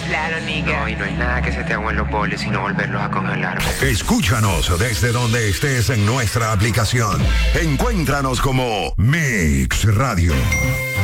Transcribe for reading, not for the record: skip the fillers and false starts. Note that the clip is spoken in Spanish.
Claro, nigga. No, y no hay nada que se te agüen los boles sino volverlos a congelar. Escúchanos desde donde estés en nuestra aplicación. Encuéntranos como Mix Radio.